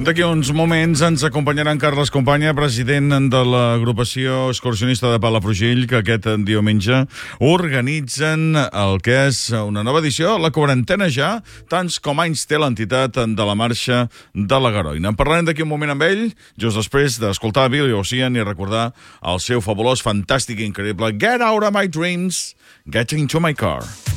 D'aquí uns moments ens acompanyarà en Carles Companya, president de l'agrupació excursionista de Palafrugell, que aquest diumenge organitzen el que és una nova edició, la 40a ja, tants com anys té l'entitat de la marxa de la Garoina. En parlarem d'aquí un moment amb ell, just després d'escoltar Billy Ocean i recordar el seu fabulós, fantàstic i increïble Get Out of My Dreams, Get Into My Car.